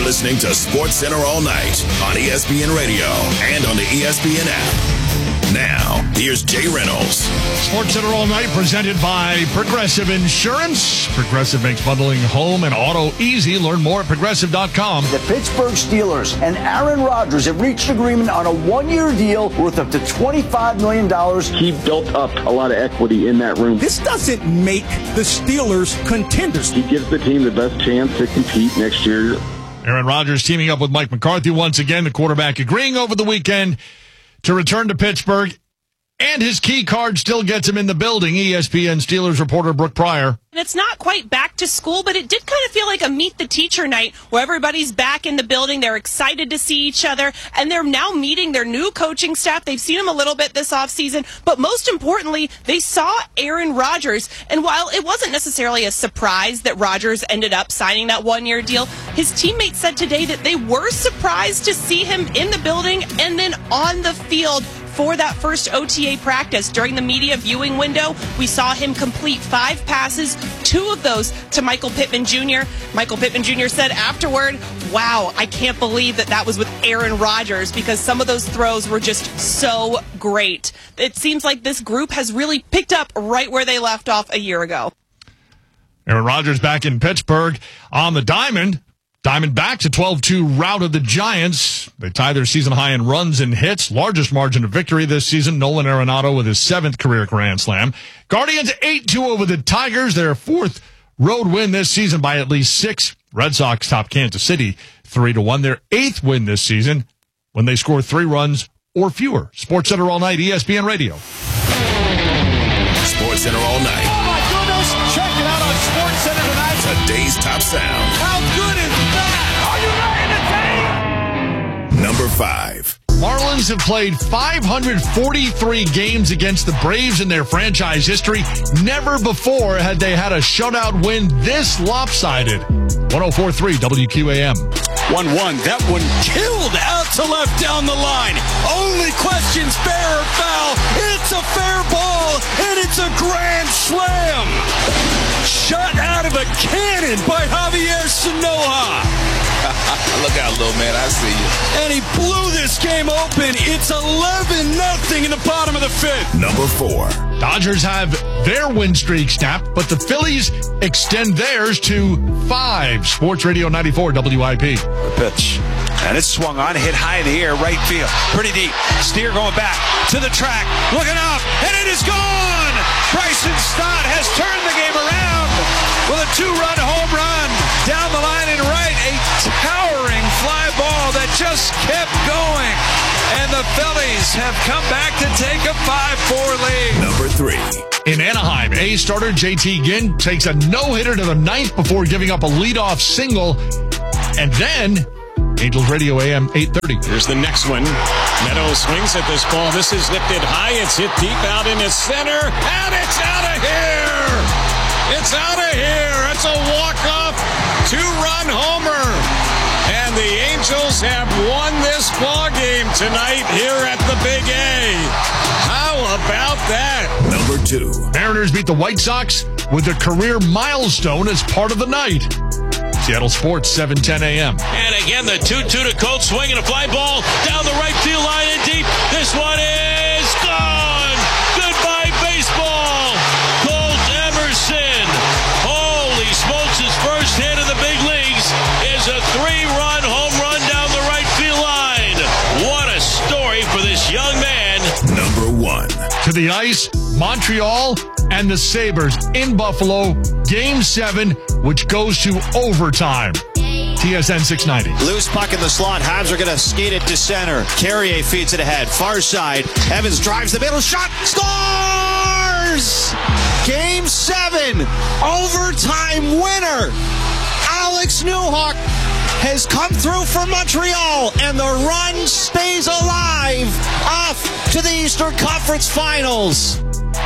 listening to SportsCenter All Night on ESPN Radio and on the ESPN app. Now, here's Jay Reynolds. SportsCenter All Night presented by Progressive Insurance. Progressive makes bundling home and auto easy. Learn more at Progressive.com. The Pittsburgh Steelers and Aaron Rodgers have reached agreement on a one-year deal worth up to $25 million. He built up a lot of equity in that room. This doesn't make the Steelers contenders. He gives the team the best chance to compete next year. Aaron Rodgers teaming up with Mike McCarthy once again. The quarterback agreeing over the weekend to return to Pittsburgh, and his key card still gets him in the building. ESPN Steelers reporter Brooke Pryor. And it's not quite back to school, but it did kind of feel like a meet the teacher night where everybody's back in the building. They're excited to see each other, and they're now meeting their new coaching staff. They've seen him a little bit this offseason, but most importantly, they saw Aaron Rodgers. And while it wasn't necessarily a surprise that Rodgers ended up signing that one-year deal, his teammates said today that they were surprised to see him in the building and then on the field for that first OTA practice. During the media viewing window, we saw him complete 5 passes, 2 of those to Michael Pittman Jr. Michael Pittman Jr. said afterward, wow, I can't believe that was with Aaron Rodgers because some of those throws were just so great. It seems like this group has really picked up right where they left off a year ago. Aaron Rodgers back in Pittsburgh on the diamond. Diamondbacks, a 12-2 rout of the Giants. They tie their season high in runs and hits. Largest margin of victory this season. Nolan Arenado with his 7th career Grand Slam. Guardians 8-2 over the Tigers. Their 4th road win this season by at least 6. Red Sox top Kansas City 3-1. Their 8th win this season when they score 3 runs or fewer. SportsCenter All Night, ESPN Radio. SportsCenter All Night. Oh, my goodness. Check it out on SportsCenter tonight. Today's top sound. How good is that? Are you ready to take? Number 5. Marlins have played 543 games against the Braves in their franchise history. Never before had they had a shutout win this lopsided. 104.3 WQAM. 1-1. That one killed out to left down the line. Only questions, fair or foul. It's a fair ball, and it's a grand slam. Shot out of a cannon by Javier Sanoja. Look out, little man. I see you. And he blew this game open. It's 11-0 in the bottom of the 5th. Number 4. Dodgers have their win streak snapped, but the Phillies extend theirs to 5. Sports Radio 94 WIP. The pitch. And it's swung on, hit high in the air, right field. Pretty deep. Steer going back to the track. Looking up, and it is gone! Bryson Stott has turned the game around with a 2-run home run. Down the line and right, a towering fly ball that just kept going. And the Phillies have come back to take a 5-4 lead. Number 3. In Anaheim, A's starter JT Ginn takes a no-hitter to the 9th before giving up a leadoff single. And then Angels Radio AM 830. Here's the next one. Meadows swings at this ball. This is lifted high. It's hit deep out in the center. And it's out of here. It's out of here. It's a walk-off 2-run homer. And the Angels have won this ball game tonight here at the Big A. How about that? Number 2. Mariners beat the White Sox with a career milestone as part of the night. Seattle Sports, 7:10 a.m. And again, the 2-2 to Colt, swinging a fly ball down the right field line and deep. This one is gone. Goodbye, baseball. Colt Emerson. Holy smokes, his first hit of the big leagues is a 3-run home run down the right field line. What a story for this young man. Number 1. To the ice, Montreal and the Sabres in Buffalo. Game 7, which goes to overtime. TSN 690. Loose puck in the slot. Habs are going to skate it to center. Carrier feeds it ahead. Far side. Evans drives the middle. Shot. Scores! Game 7. Overtime winner. Alex Newhook has come through for Montreal, and the run stays alive off to the Eastern Conference Finals.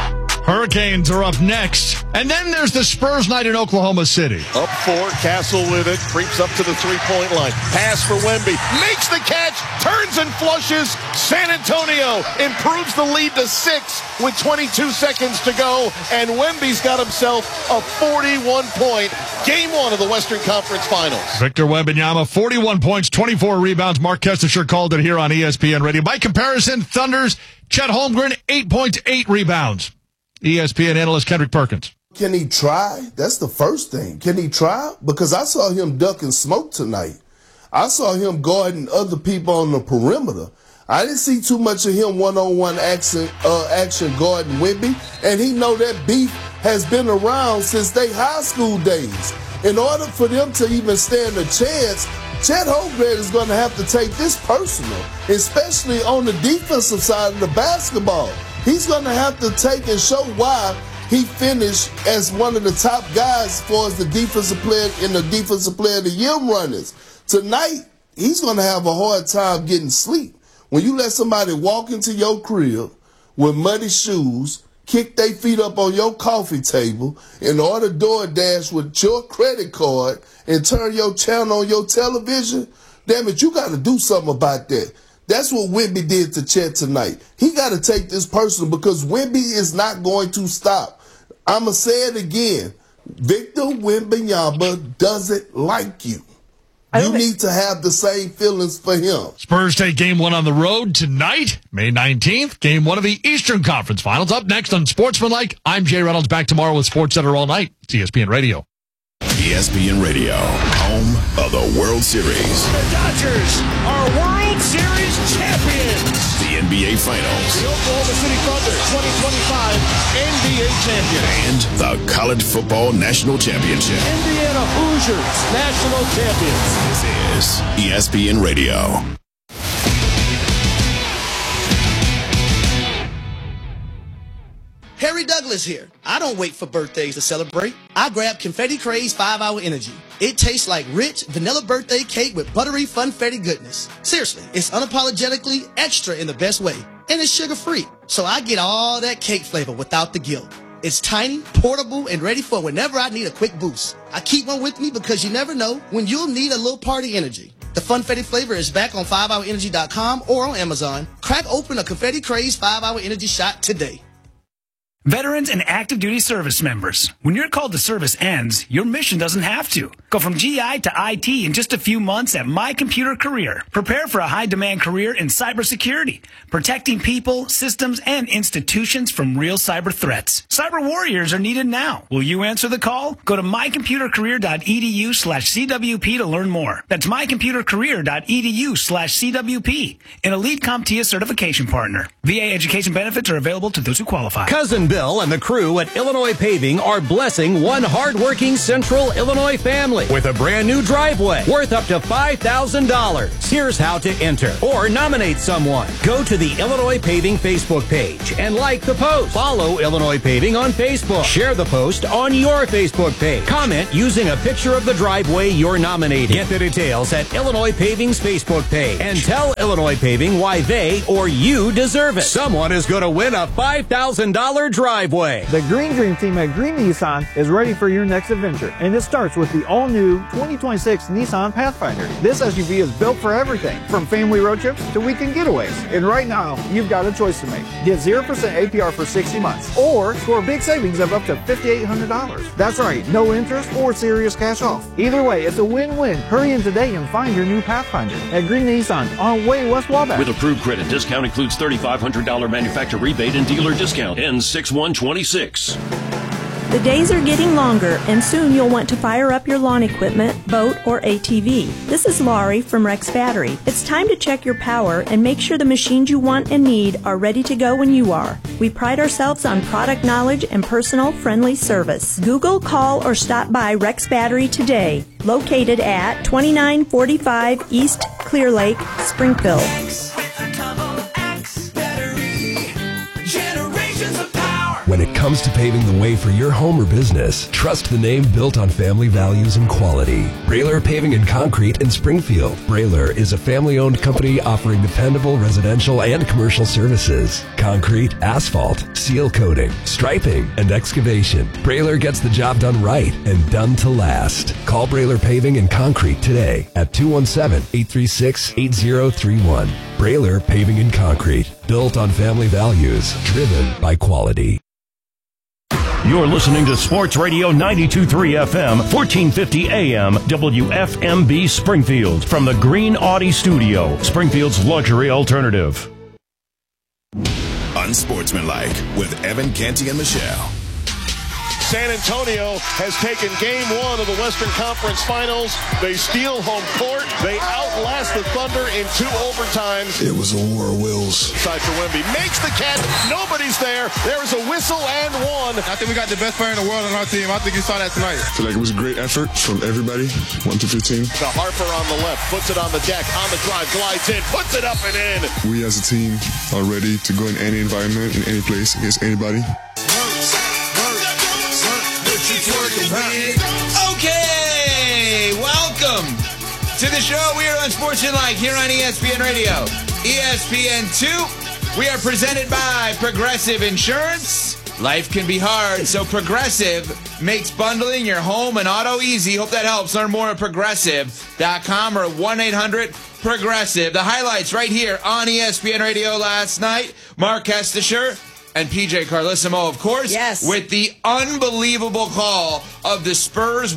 Hurricanes are up next. And then there's the Spurs night in Oklahoma City. Up 4, Castle with it, creeps up to the three-point line. Pass for Wemby, makes the catch, turns and flushes. San Antonio improves the lead to 6 with 22 seconds to go. And Wemby's got himself a 41-point Game 1 of the Western Conference Finals. Victor Wembanyama, 41 points, 24 rebounds. Mark Kestecher called it here on ESPN Radio. By comparison, Thunder's Chet Holmgren, 8 points, 8 rebounds. ESPN analyst Kendrick Perkins. Can he try? That's the first thing. Can he try? Because I saw him ducking smoke tonight. I saw him guarding other people on the perimeter. I didn't see too much of him one-on-one action guarding Wemby, and he know that beef has been around since they high school days. In order for them to even stand a chance, Chet Holmgren is going to have to take this personal, especially on the defensive side of the basketball. He's going to have to take and show why he finished as one of the top guys as far as the defensive player in the defensive player of the year runners. Tonight, he's going to have a hard time getting sleep. When you let somebody walk into your crib with muddy shoes, kick their feet up on your coffee table, and order DoorDash with your credit card and turn your channel on your television, damn it, you got to do something about that. That's what Wemby did to Chet tonight. He got to take this personal because Wemby is not going to stop. I'm going to say it again. Victor Wembanyama doesn't like you. You need to have the same feelings for him. Spurs take Game 1 on the road tonight, May 19th. Game 1 of the Eastern Conference Finals. Up next on Sportsmanlike, I'm Jay Reynolds. Back tomorrow with SportsCenter all night. It's ESPN Radio. ESPN Radio, home of the World Series. The Dodgers are World Series champions. The NBA Finals. The Oklahoma City Thunder 2025 NBA champion. And the College Football National Championship. Indiana Hoosiers national champions. This is ESPN Radio. Harry Douglas here. I don't wait for birthdays to celebrate. I grab Confetti Craze 5-Hour Energy. It tastes like rich vanilla birthday cake with buttery funfetti goodness. Seriously, it's unapologetically extra in the best way. And it's sugar-free, so I get all that cake flavor without the guilt. It's tiny, portable, and ready for whenever I need a quick boost. I keep one with me because you never know when you'll need a little party energy. The funfetti flavor is back on 5hourenergy.com or on Amazon. Crack open a Confetti Craze 5-Hour Energy shot today. Veterans and active duty service members. When your call to service ends, your mission doesn't have to. Go from GI to IT in just a few months at My Computer Career. Prepare for a high-demand career in cybersecurity, protecting people, systems, and institutions from real cyber threats. Cyber warriors are needed now. Will you answer the call? Go to mycomputercareer.edu/CWP to learn more. That's mycomputercareer.edu/CWP, an elite CompTIA certification partner. VA education benefits are available to those who qualify. Cousin Bill and the crew at Illinois Paving are blessing one hardworking Central Illinois family with a brand new driveway worth up to $5,000. Here's how to enter or nominate someone. Go to the Illinois Paving Facebook page and like the post. Follow Illinois Paving on Facebook. Share the post on your Facebook page. Comment using a picture of the driveway you're nominating. Get the details at Illinois Paving's Facebook page and tell Illinois Paving why they or you deserve it. Someone is going to win a $5,000 driveway. The Green Dream team at Green Nissan is ready for your next adventure, and it starts with the all-new 2026 Nissan Pathfinder. This SUV is built for everything, from family road trips to weekend getaways. And right now, you've got a choice to make. Get 0% APR for 60 months, or score big savings of up to $5,800. That's right, no interest or serious cash off. Either way, it's a win-win. Hurry in today and find your new Pathfinder at Green Nissan on Way West Wabash. With approved credit, discount includes $3,500 manufacturer rebate and dealer discount. Ends 6/1/26. The days are getting longer, and soon you'll want to fire up your lawn equipment, boat, or ATV. This is Laurie from Rex Battery. It's time to check your power and make sure the machines you want and need are ready to go when you are. We pride ourselves on product knowledge and personal, friendly service. Google, call, or stop by Rex Battery today. Located at 2945 East Clear Lake, Springfield. When it comes to paving the way for your home or business, trust the name built on family values and quality. Brailer Paving and Concrete in Springfield. Brailer is a family-owned company offering dependable residential and commercial services. Concrete, asphalt, seal coating, striping, and excavation. Brailer gets the job done right and done to last. Call Brailer Paving and Concrete today at 217-836-8031. Brailer Paving and Concrete. Built on family values. Driven by quality. You're listening to Sports Radio 92.3 FM, 1450 AM, WFMB Springfield. From the Green Audi Studio, Springfield's luxury alternative. Unsportsmanlike with Evan Canty and Michelle. San Antonio has taken game one of the Western Conference Finals. They steal home court. They outlast the Thunder in 2 overtimes. It was a war of wills. Side for Wemby. Makes the catch. Nobody's there. There's a whistle and one. I think we got the best player in the world on our team. I think you saw that tonight. I feel like it was a great effort from everybody, 1 to 15. The Harper on the left. Puts it on the deck. On the drive. Glides in. Puts it up and in. We as a team are ready to go in any environment, in any place, against anybody. Okay, welcome to the show. We are Unsportsmanlike here on ESPN Radio. ESPN2. We are presented by Progressive Insurance. Life can be hard, so Progressive makes bundling your home and auto easy. Hope that helps. Learn more at Progressive.com or 1-800-PROGRESSIVE. The highlights right here on ESPN Radio last night. Mark Kestisher and PJ Carlissimo, of course, yes, with the unbelievable call of the Spurs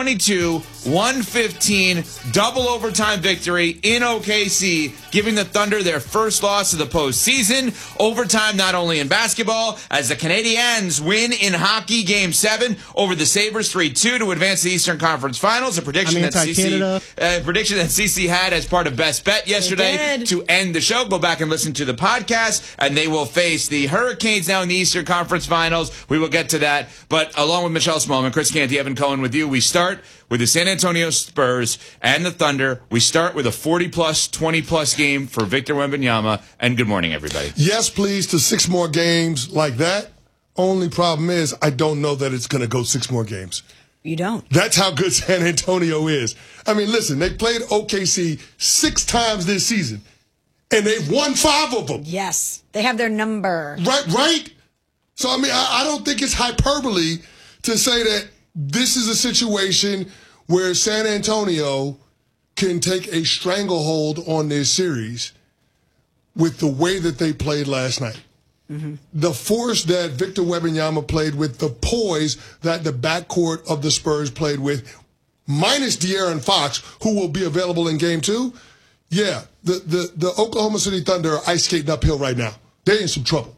122-115 double overtime victory in OKC, giving the Thunder their first loss of the postseason. Overtime not only in basketball, as the Canadiens win in hockey Game 7 over the Sabres 3-2 to advance the Eastern Conference Finals, a prediction that CC had as part of Best Bet yesterday to end the show. Go back and listen to the podcast, and they will face the Hurricanes now in the Eastern Conference Finals. We will get to that. But along with Michelle Smallman, Chris Canty, Evan Cohen with you, we start with the San Antonio Spurs and the Thunder. We start with a 40-plus, 20-plus game for Victor Wembanyama. And good morning, everybody. Yes, please, to 6 more games like that. Only problem is I don't know that it's going to go 6 more games. You don't. That's how good San Antonio is. I mean, listen, they played OKC 6 times this season. And they've won 5 of them. Yes. They have their number. Right? So, I mean, I don't think it's hyperbole to say that this is a situation where San Antonio can take a stranglehold on this series with the way that they played last night. Mm-hmm. The force that Victor Wembanyama played with, the poise that the backcourt of the Spurs played with, minus De'Aaron Fox, who will be available in Game 2, yeah, the Oklahoma City Thunder are ice skating uphill right now. They're in some trouble.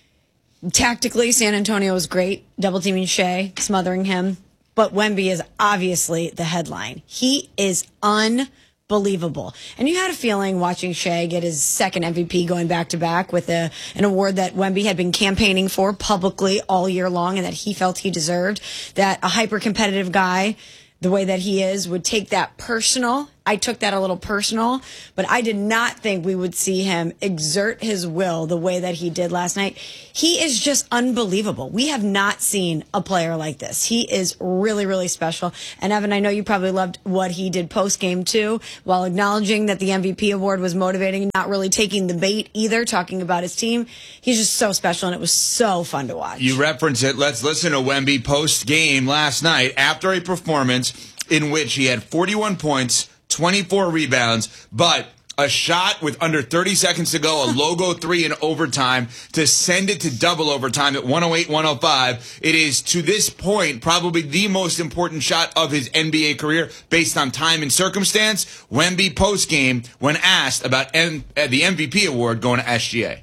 Tactically, San Antonio is great, double-teaming Shea, smothering him. But Wemby is obviously the headline. He is unbelievable. And you had a feeling watching Shea get his second MVP going back-to-back with an award that Wemby had been campaigning for publicly all year long and that he felt he deserved, that a hyper-competitive guy, the way that he is, would take that personal. I took that a little personal, but I did not think we would see him exert his will the way that he did last night. He is just unbelievable. We have not seen a player like this. He is really, really special. And Evan, I know you probably loved what he did post-game too, while acknowledging that the MVP award was motivating and not really taking the bait either, talking about his team. He's just so special, and it was so fun to watch. You reference it. Let's listen to Wemby post-game last night after a performance in which he had 41 points, 24 rebounds, but a shot with under 30 seconds to go, a logo 3 in overtime to send it to double overtime at 108-105. It is, to this point, probably the most important shot of his NBA career based on time and circumstance. Wemby post-game, when asked about the MVP award going to SGA.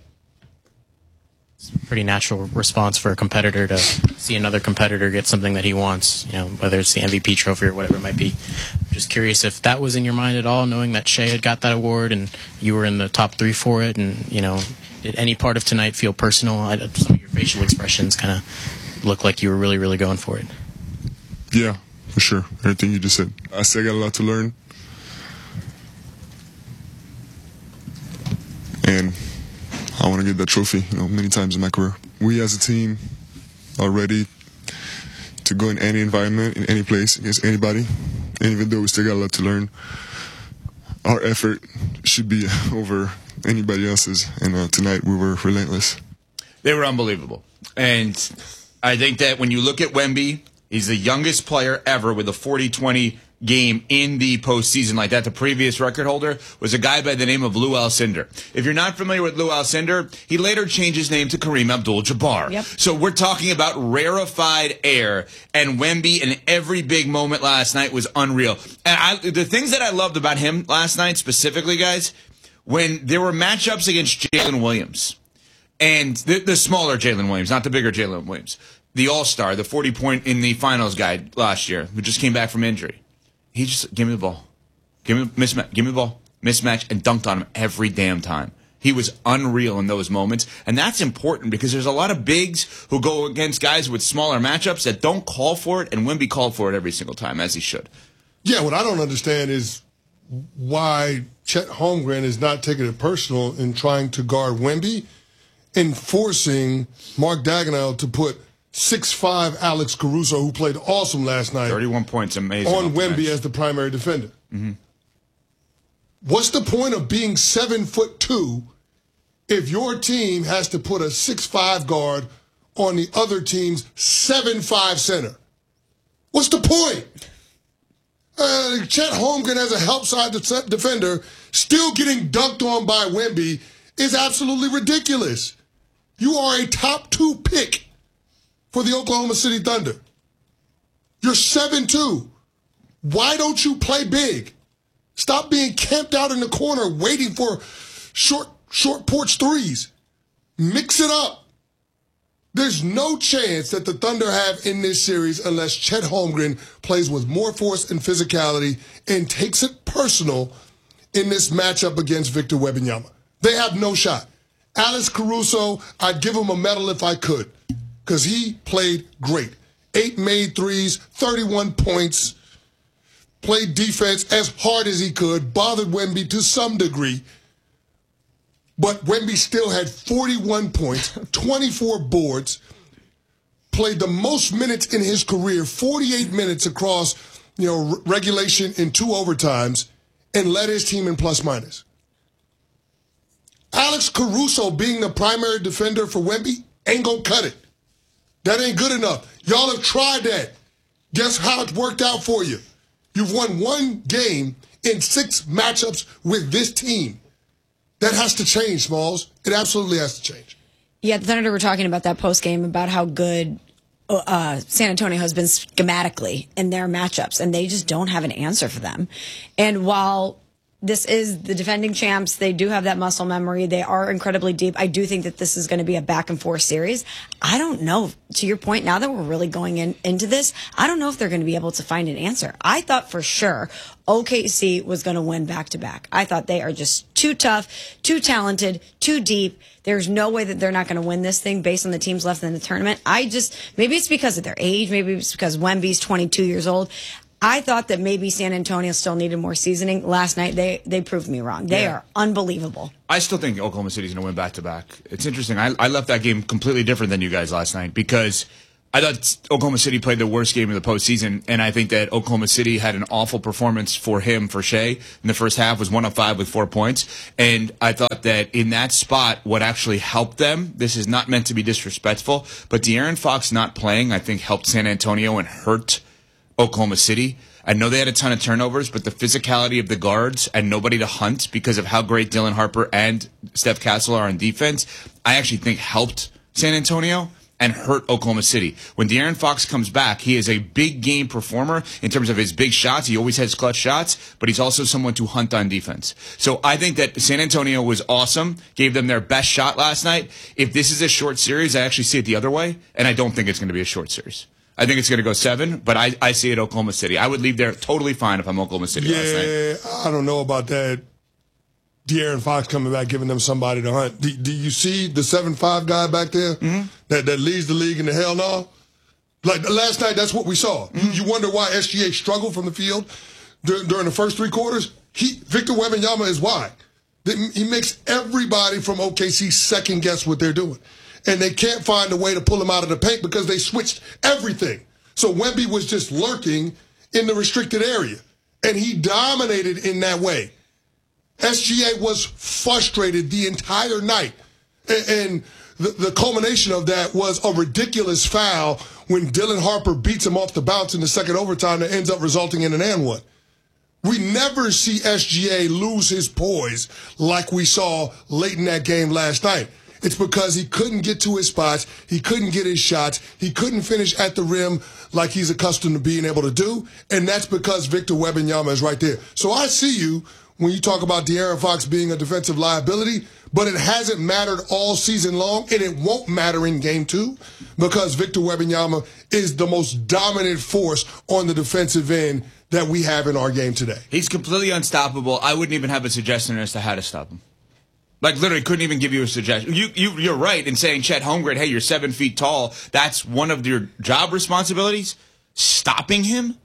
It's a pretty natural response for a competitor to see another competitor get something that he wants, whether it's the MVP trophy or whatever it might be. I'm just curious if that was in your mind at all, knowing that Shea had got that award and you were in the top 3 for it, and, did any part of tonight feel personal? Some of your facial expressions kind of look like you were really, really going for it. Yeah, for sure. Everything you just said. I still got a lot to learn. And I want to get that trophy, many times in my career. We as a team are ready to go in any environment, in any place, against anybody. And even though we still got a lot to learn, our effort should be over anybody else's. And tonight we were relentless. They were unbelievable. And I think that when you look at Wemby, he's the youngest player ever with a 40-20 game in the postseason like that. The previous record holder was a guy by the name of Lou Alcindor. If you're not familiar with Lou Alcindor, he later changed his name to Kareem Abdul-Jabbar. Yep. So we're talking about rarefied air, and Wemby in every big moment last night was unreal. And the things that I loved about him last night specifically, guys, when there were matchups against Jalen Williams, and the smaller Jalen Williams, not the bigger Jalen Williams, the all-star, the 40-point in the finals guy last year, who just came back from injury. He just, give me the ball. Give me the ball. Mismatch, and dunked on him every damn time. He was unreal in those moments. And that's important because there's a lot of bigs who go against guys with smaller matchups that don't call for it, and Wemby called for it every single time, as he should. Yeah, what I don't understand is why Chet Holmgren is not taking it personal in trying to guard Wemby and forcing Mark Daigneault to put 6'5" Alex Caruso, who played awesome last night, 31 points, amazing, on Wemby as the primary defender. Mm-hmm. What's the point of being 7'2" if your team has to put a 6'5" guard on the other team's 7'5" center? What's the point? Chet Holmgren as a help side defender still getting dunked on by Wemby is absolutely ridiculous. You are a top 2 pick for the Oklahoma City Thunder. You're 7'2". Why don't you play big? Stop being camped out in the corner waiting for short porch threes. Mix it up. There's no chance that the Thunder have in this series unless Chet Holmgren plays with more force and physicality and takes it personal in this matchup against Victor Wembanyama. They have no shot. Alex Caruso, I'd give him a medal if I could, because he played great. 8 made threes, 31 points, played defense as hard as he could, bothered Wemby to some degree. But Wemby still had 41 points, 24 boards, played the most minutes in his career, 48 minutes across, regulation in 2 overtimes, and led his team in plus minus. Alex Caruso being the primary defender for Wemby ain't gonna cut it. That ain't good enough. Y'all have tried that. Guess how it worked out for you? You've won 1 game in 6 matchups with this team. That has to change, Smalls. It absolutely has to change. Yeah, the Thunder were talking about that post game about how good San Antonio has been schematically in their matchups, and they just don't have an answer for them. And while this is the defending champs, they do have that muscle memory. They are incredibly deep. I do think that this is going to be a back and forth series. I don't know. To your point, now that we're really going into this, I don't know if they're going to be able to find an answer. I thought for sure OKC was going to win back to back. I thought they are just too tough, too talented, too deep. There's no way that they're not going to win this thing based on the teams left in the tournament. Maybe it's because of their age. Maybe it's because Wemby's 22 years old. I thought that maybe San Antonio still needed more seasoning. Last night, they proved me wrong. They are unbelievable. I still think Oklahoma City's going to win back-to-back. It's interesting. I left that game completely different than you guys last night because I thought Oklahoma City played the worst game of the postseason, and I think that Oklahoma City had an awful performance for Shea, in the first half, was 1 of 5 with 4 points. And I thought that in that spot, what actually helped them, this is not meant to be disrespectful, but De'Aaron Fox not playing, I think, helped San Antonio and hurt Oklahoma City. I know they had a ton of turnovers, but the physicality of the guards and nobody to hunt because of how great Dylan Harper and Steph Castle are on defense, I actually think helped San Antonio and hurt Oklahoma City. When De'Aaron Fox comes back, he is a big game performer in terms of his big shots. He always has clutch shots, but he's also someone to hunt on defense. So I think that San Antonio was awesome, gave them their best shot last night. If this is a short series, I actually see it the other way, and I don't think it's going to be a short series. I think it's going to go 7, but I see it Oklahoma City. I would leave there totally fine if I'm Oklahoma City last night. Yeah, I don't know about that. De'Aaron Fox coming back, giving them somebody to hunt. Do you see the 7'5" guy back there that leads the league in the hell no? Like last night, that's what we saw. You wonder why SGA struggled from the field during the first 3 quarters? Victor Wembanyama is why. He makes everybody from OKC second guess what they're doing. and they can't find a way to pull him out of the paint because they switched everything. So Wemby was just lurking in the restricted area, and he dominated in that way. SGA was frustrated the entire night, and the culmination of that was a ridiculous foul when Dylan Harper beats him off the bounce in the second overtime that ends up resulting in an and one. We never see SGA lose his poise like we saw late in that game last night. It's because he couldn't get to his spots, he couldn't get his shots, he couldn't finish at the rim like he's accustomed to being able to do, and that's because Victor Wembanyama is right there. So I see you when you talk about De'Aaron Fox being a defensive liability, but it hasn't mattered all season long, and it won't matter in Game 2 because Victor Wembanyama is the most dominant force on the defensive end that we have in our game today. He's completely unstoppable. I wouldn't even have a suggestion as to how to stop him. Like, literally couldn't even give you a suggestion. You're right in saying, Chet Holmgren, hey, you're 7 feet tall. That's one of your job responsibilities. Stopping him?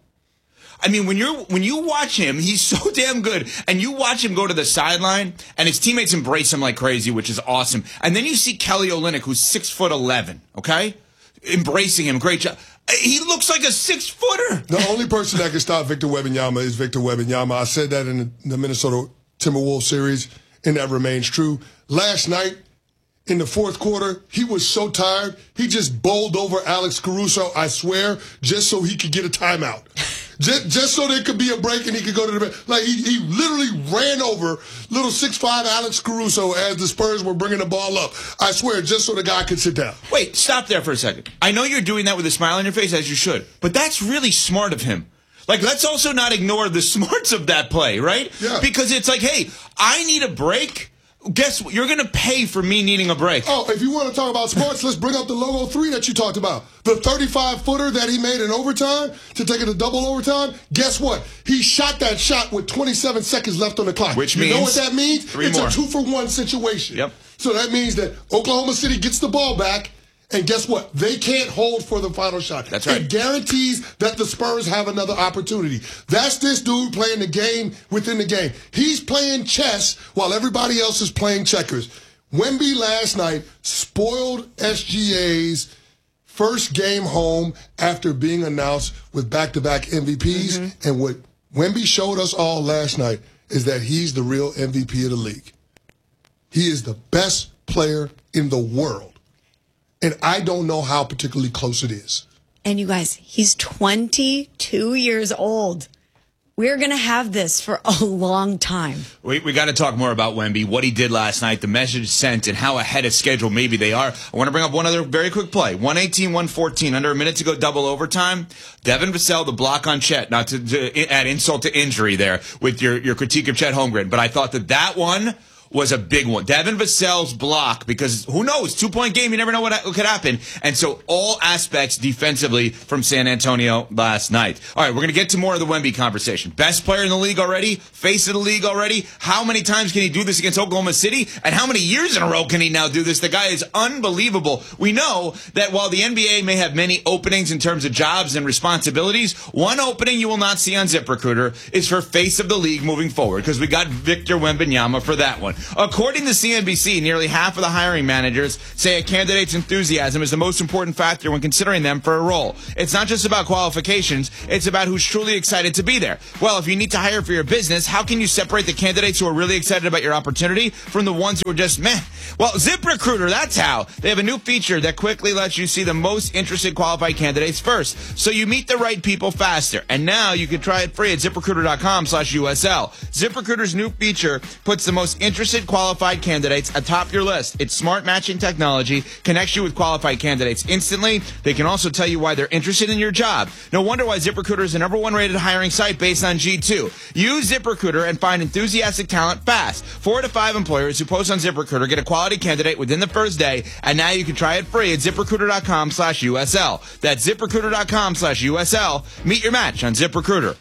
I mean, when you watch him, he's so damn good. And you watch him go to the sideline, and his teammates embrace him like crazy, which is awesome. And then you see Kelly Olynyk, who's 6'11", okay? Embracing him. Great job. He looks like a 6-footer. The only person that can stop Victor Wembanyama is Victor Wembanyama. I said that in the Minnesota Timberwolves series, and that remains true. Last night, in the fourth quarter, he was so tired, he just bowled over Alex Caruso, I swear, just so he could get a timeout. Just so there could be a break and he could go to the bench. Like, he literally ran over little 6'5" Alex Caruso as the Spurs were bringing the ball up. I swear, just so the guy could sit down. Wait, stop there for a second. I know you're doing that with a smile on your face, as you should, but that's really smart of him. Like, let's also not ignore the smarts of that play, right? Yeah. Because it's like, hey, I need a break. Guess what? You're going to pay for me needing a break. Oh, if you want to talk about sports, let's bring up the logo 3 that you talked about. The 35-footer that he made in overtime to take it to double overtime. Guess what? He shot that shot with 27 seconds left on the clock. Which means, you know what that means? 3 it's more. A 2-for-1 situation. Yep. So that means that Oklahoma City gets the ball back, and guess what? They can't hold for the final shot. That's right. It guarantees that the Spurs have another opportunity. That's this dude playing the game within the game. He's playing chess while everybody else is playing checkers. Wemby last night spoiled SGA's first game home after being announced with back-to-back MVPs. Mm-hmm. And what Wemby showed us all last night is that he's the real MVP of the league. He is the best player in the world. And I don't know how particularly close it is. And you guys, he's 22 years old. We're going to have this for a long time. We got to talk more about Wemby, what he did last night, the message sent, and how ahead of schedule maybe they are. I want to bring up one other very quick play. 118-114, under a minute to go, double overtime. Devin Vassell, the block on Chet, not to add insult to injury there with your critique of Chet Holmgren, but I thought that one was a big one. Devin Vassell's block, because who knows, 2-point game, you never know what could happen. And so all aspects defensively from San Antonio last night. All right, we're going to get to more of the Wemby conversation. Best player in the league already, face of the league already. How many times can he do this against Oklahoma City? And how many years in a row can he now do this? The guy is unbelievable. We know that while the NBA may have many openings in terms of jobs and responsibilities, one opening you will not see on ZipRecruiter is for face of the league moving forward, because we got Victor Wembanyama for that one. According to CNBC, nearly half of the hiring managers say a candidate's enthusiasm is the most important factor when considering them for a role. It's not just about qualifications, it's about who's truly excited to be there. Well, if you need to hire for your business, how can you separate the candidates who are really excited about your opportunity from the ones who are just meh? Well, ZipRecruiter, that's how. They have a new feature that quickly lets you see the most interested qualified candidates first, so you meet the right people faster. And now you can try it free at ZipRecruiter.com/USL. ZipRecruiter's new feature puts the most interested qualified candidates atop your list. Its smart matching technology connects you with qualified candidates instantly. They can also tell you why they're interested in your job. No wonder why ZipRecruiter is the #1 rated hiring site based on G2. Use ZipRecruiter and find enthusiastic talent fast. 4 to 5 employers who post on ZipRecruiter get a quality candidate within the first day, and now you can try it free at ZipRecruiter.com/USL. That's ZipRecruiter.com/USL. Meet your match on ZipRecruiter.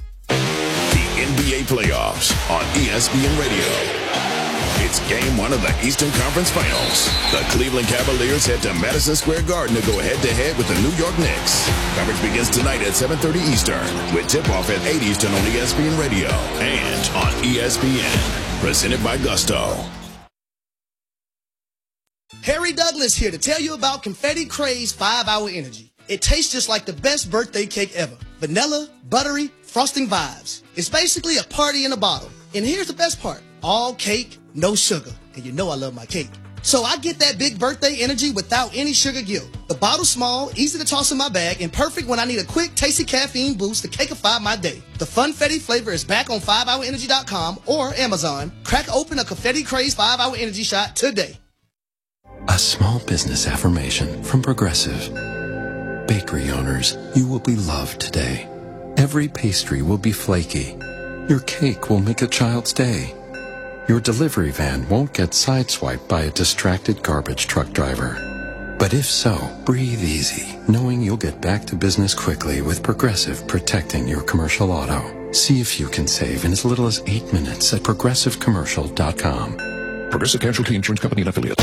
The NBA playoffs on ESPN Radio. It's game 1 of the Eastern Conference Finals. The Cleveland Cavaliers head to Madison Square Garden to go head-to-head with the New York Knicks. Coverage begins tonight at 7:30 Eastern, with tip-off at 8 Eastern on ESPN Radio and on ESPN. Presented by Gusto. Harry Douglas here to tell you about Confetti Craze 5-Hour Energy. It tastes just like the best birthday cake ever. Vanilla, buttery, frosting vibes. It's basically a party in a bottle. And here's the best part. All cake, no sugar. And you know I love my cake. So I get that big birthday energy without any sugar guilt. The bottle's small, easy to toss in my bag, and perfect when I need a quick, tasty caffeine boost to cakeify my day. The Funfetti flavor is back on 5hourenergy.com or Amazon. Crack open a Confetti Craze 5-Hour Energy shot today. A small business affirmation from Progressive. Bakery owners, you will be loved today. Every pastry will be flaky. Your cake will make a child's day. Your delivery van won't get sideswiped by a distracted garbage truck driver. But if so, breathe easy, knowing you'll get back to business quickly with Progressive protecting your commercial auto. See if you can save in as little as 8 minutes at progressivecommercial.com. Progressive Casualty Insurance Company and Affiliates.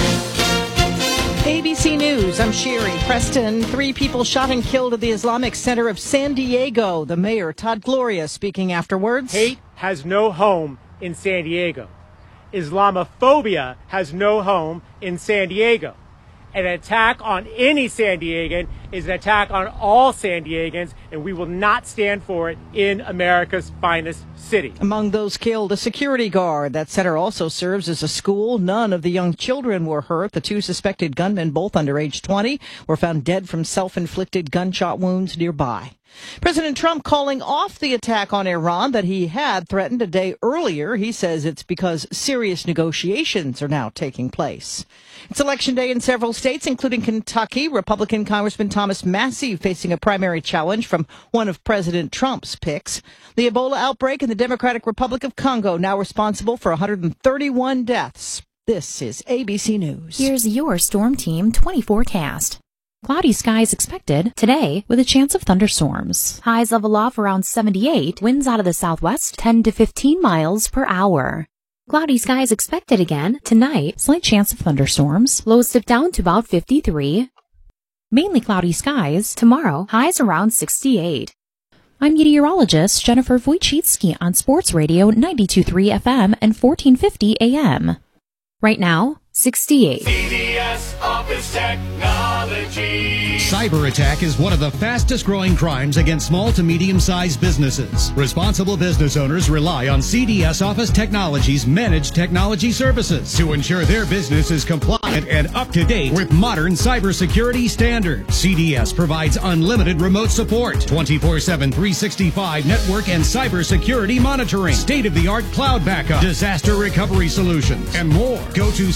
ABC News, I'm Sherry Preston. 3 people shot and killed at the Islamic Center of San Diego. The mayor, Todd Gloria, speaking afterwards. Hate has no home in San Diego. Islamophobia has no home in San Diego. An attack on any San Diegan is an attack on all San Diegans, and we will not stand for it in America's finest city. Among those killed, a security guard. That center also serves as a school. None of the young children were hurt. The 2 suspected gunmen, both under age 20, were found dead from self-inflicted gunshot wounds nearby. President Trump calling off the attack on Iran that he had threatened a day earlier. He says it's because serious negotiations are now taking place. It's Election Day in several states, including Kentucky. Republican Congressman Thomas Massie facing a primary challenge from one of President Trump's picks. The Ebola outbreak in the Democratic Republic of Congo now responsible for 131 deaths. This is ABC News. Here's your Storm Team 20 forecast. Cloudy skies expected today with a chance of thunderstorms. Highs level off around 78. Winds out of the southwest 10 to 15 miles per hour. Cloudy skies expected again tonight. Slight chance of thunderstorms. Lows dip down to about 53. Mainly cloudy skies tomorrow. Highs around 68. I'm meteorologist Jennifer Wojcicki on Sports Radio 92.3 FM and 1450 AM. Right now, 68. CDS Office Technology. Cyber attack is one of the fastest growing crimes against small to medium-sized businesses. Responsible business owners rely on CDS Office Technology's managed technology services to ensure their business is compliant and up to date with modern cybersecurity standards. CDS provides unlimited remote support, 24/7, 365 network and cybersecurity monitoring, state-of-the-art cloud backup, disaster recovery solutions, and more. Go to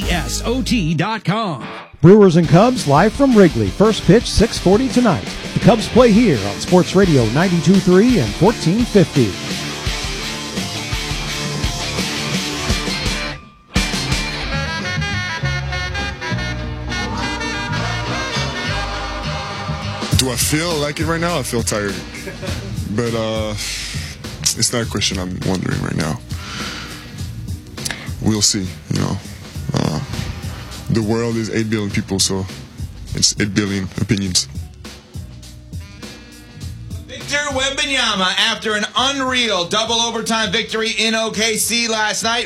CDSOT.com. Brewers and Cubs live from Wrigley. First pitch 6:40 tonight. The Cubs play here on Sports Radio 92.3 and 1450. Do I feel like it right now? I feel tired. But it's not a question I'm wondering right now. We'll see, you know. The world is 8 billion people, so it's 8 billion opinions. Victor Wembanyama, after an unreal double overtime victory in OKC last night,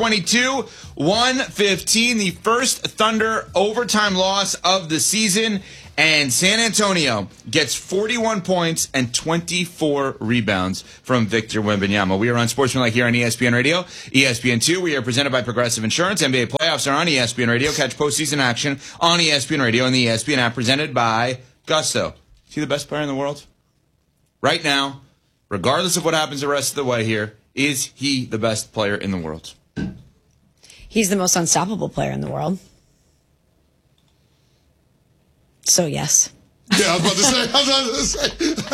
122-115, the first Thunder overtime loss of the season. And San Antonio gets 41 points and 24 rebounds from Victor Wembanyama. We are on Sportsmanlike here on ESPN Radio, ESPN2. We are presented by Progressive Insurance. NBA playoffs are on ESPN Radio. Catch postseason action on ESPN Radio and the ESPN app, presented by Gusto. Is he the best player in the world? Right now, regardless of what happens the rest of the way here, is he the best player in the world? He's the most unstoppable player in the world. So, yes. Yeah, I was about to say.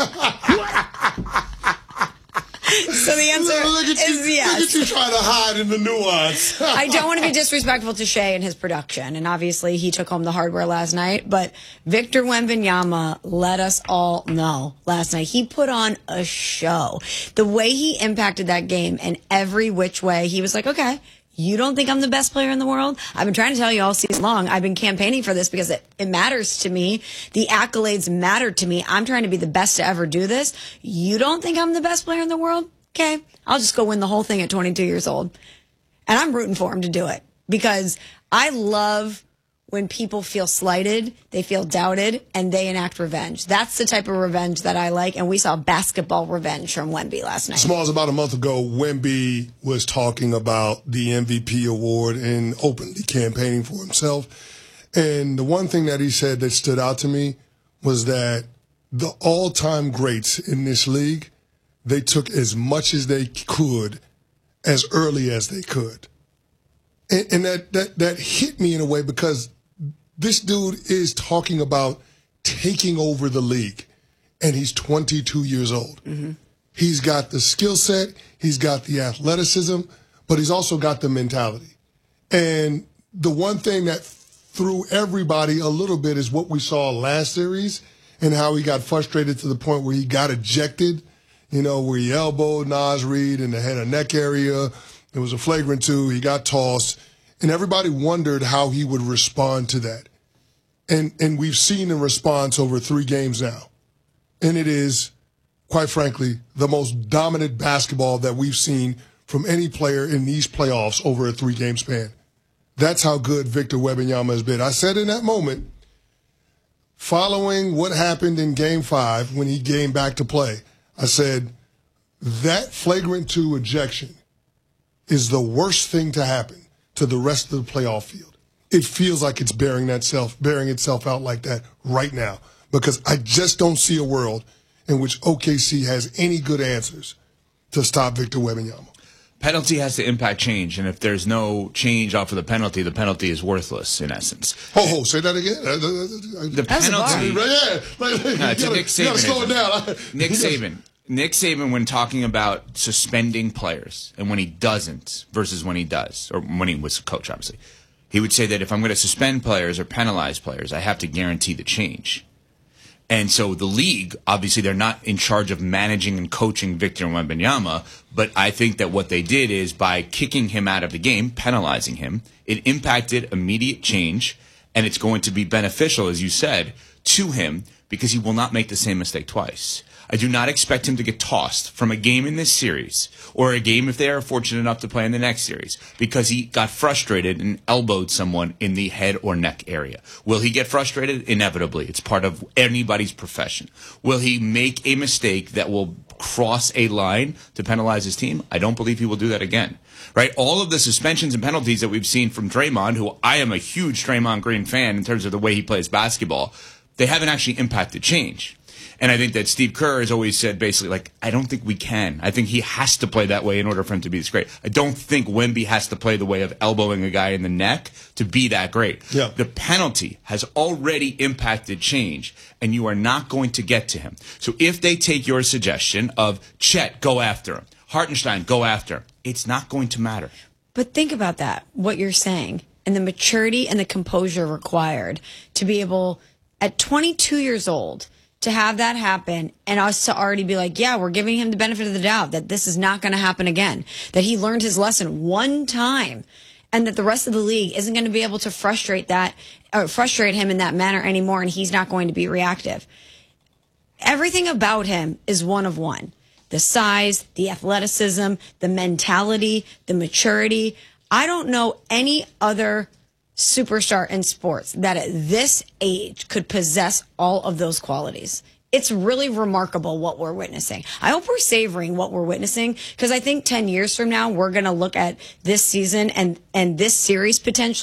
So the answer is yes. Look at you trying to hide in the nuance. I don't want to be disrespectful to Shea and his production, and obviously he took home the hardware last night, but Victor Wembanyama let us all know last night. He put on a show. The way he impacted that game in every which way, he was like, okay, you don't think I'm the best player in the world? I've been trying to tell you all season long. I've been campaigning for this because it matters to me. The accolades matter to me. I'm trying to be the best to ever do this. You don't think I'm the best player in the world? Okay, I'll just go win the whole thing at 22 years old. And I'm rooting for him to do it because I love when people feel slighted, they feel doubted, and they enact revenge. That's the type of revenge that I like, and we saw basketball revenge from Wemby last night. Smalls, about a month ago, Wemby was talking about the MVP award and openly campaigning for himself. And the one thing that he said that stood out to me was that the all-time greats in this league, they took as much as they could as early as they could. And that hit me in a way because this dude is talking about taking over the league, and he's 22 years old. Mm-hmm. He's got the skill set, he's got the athleticism, but he's also got the mentality. And the one thing that threw everybody a little bit is what we saw last series and how he got frustrated to the point where he got ejected, where he elbowed Naz Reid in the head and neck area. It was a flagrant 2. He got tossed. And everybody wondered how he would respond to that. And we've seen the response over 3 games now. And it is, quite frankly, the most dominant basketball that we've seen from any player in these playoffs over a 3-game span. That's how good Victor Wembanyama has been. I said in that moment, following what happened in Game 5 when he came back to play, I said, that flagrant 2 ejection is the worst thing to happen to the rest of the playoff field. It feels like it's bearing itself out like that right now because I just don't see a world in which OKC has any good answers to stop Victor Wembanyama. Penalty has to impact change, and if there's no change off of the penalty is worthless in essence. Oh, say that again. The penalty. To Nick Saban. You gotta slow it down. Nick Saban, when talking about suspending players and when he doesn't versus when he does, or when he was a coach, obviously, he would say that if I'm going to suspend players or penalize players, I have to guarantee the change. And so the league, obviously, they're not in charge of managing and coaching Victor Wembanyama, but I think that what they did is by kicking him out of the game, penalizing him, it impacted immediate change, and it's going to be beneficial, as you said, to him because he will not make the same mistake twice. I do not expect him to get tossed from a game in this series or a game if they are fortunate enough to play in the next series because he got frustrated and elbowed someone in the head or neck area. Will he get frustrated? Inevitably. It's part of anybody's profession. Will he make a mistake that will cross a line to penalize his team? I don't believe he will do that again. Right? All of the suspensions and penalties that we've seen from Draymond, who I am a huge Draymond Green fan in terms of the way he plays basketball, they haven't actually impacted change. And I think that Steve Kerr has always said basically, I don't think we can. I think he has to play that way in order for him to be this great. I don't think Wemby has to play the way of elbowing a guy in the neck to be that great. Yeah. The penalty has already impacted change, and you are not going to get to him. So if they take your suggestion of Chet, go after him, Hartenstein, go after him, it's not going to matter. But think about that, what you're saying, and the maturity and the composure required to be able, at 22 years old, to have that happen and us to already be like, yeah, we're giving him the benefit of the doubt that this is not going to happen again, that he learned his lesson one time and that the rest of the league isn't going to be able to frustrate him in that manner anymore, and he's not going to be reactive. Everything about him is one of one. The size, the athleticism, the mentality, the maturity. I don't know any other superstar in sports that at this age could possess all of those qualities. It's really remarkable what we're witnessing. I hope we're savoring what we're witnessing because I think 10 years from now, we're going to look at this season and this series potentially